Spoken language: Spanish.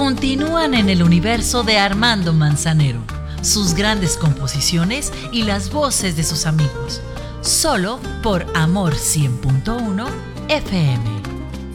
continúan en el universo de Armando Manzanero, sus grandes composiciones y las voces de sus amigos, solo por Amor 100.1 FM.